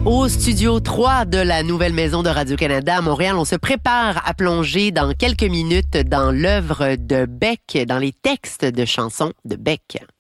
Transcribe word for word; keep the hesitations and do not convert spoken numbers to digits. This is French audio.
Au studio trois de la nouvelle maison de Radio-Canada à Montréal, on se prépare à plonger dans quelques minutes dans l'œuvre de Beck, dans les textes de chansons de Beck.